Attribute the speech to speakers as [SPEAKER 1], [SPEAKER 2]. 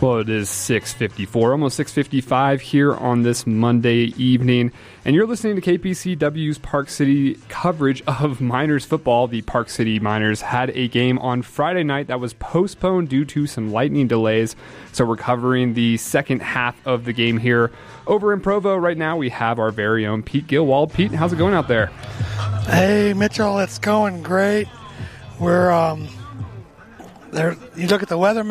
[SPEAKER 1] Well, it is 6:54, almost 6:55 here on this Monday evening, and you're listening to KPCW's Park City coverage of Miners football. The Park City Miners had a game on Friday night that was postponed due to some lightning delays, so we're covering the second half of the game here. Over in Provo right now, we have our very own Pete Gilwald. Pete, how's it going out there?
[SPEAKER 2] Hey, Mitchell, it's going great. We're there. You look at the weather